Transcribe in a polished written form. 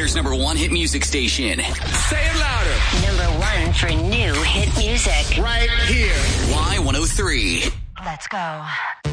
Decatur's #1 hit music station. Say it louder. #1 for new hit music. Right here. Y103. Let's go.